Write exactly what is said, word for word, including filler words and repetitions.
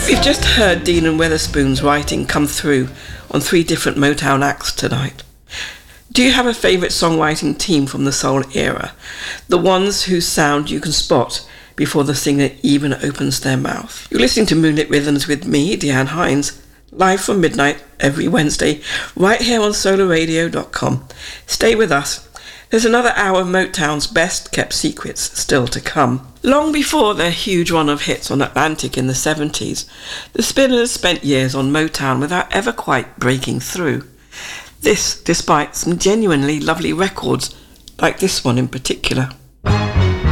We've just heard Dean and Weatherspoon's writing come through on three different Motown acts tonight. Do you have a favourite songwriting team from the soul era? The ones whose sound you can spot before the singer even opens their mouth. You're listening to Moonlit Rhythms with me, Deanne Hines, live from midnight every Wednesday, right here on solar radio dot com. Stay with us. There's another hour of Motown's best kept secrets still to come. Long before their huge run of hits on Atlantic in the seventies, the Spinners spent years on Motown without ever quite breaking through. This despite some genuinely lovely records, like this one in particular.